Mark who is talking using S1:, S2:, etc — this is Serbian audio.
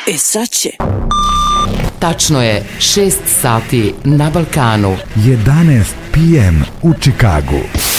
S1: E sad će.
S2: Tačno je 6 sati na Balkanu.
S3: 11 p.m. u Čikagu.